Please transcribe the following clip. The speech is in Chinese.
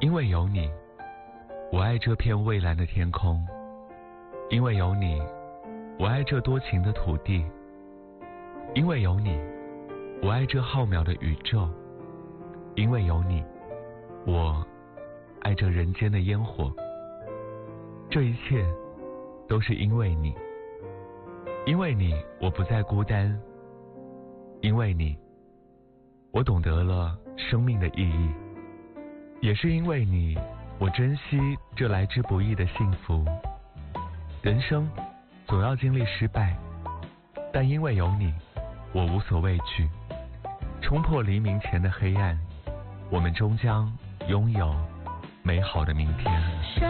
因为有你，我爱这片蔚蓝的天空；因为有你，我爱这多情的土地；因为有你，我爱这浩渺的宇宙；因为有你，我爱这人间的烟火。这一切都是因为你，因为你，我不再孤单；因为你，我懂得了生命的意义；也是因为你，我珍惜这来之不易的幸福。人生总要经历失败，但因为有你，我无所畏惧。冲破黎明前的黑暗，我们终将拥有美好的明天。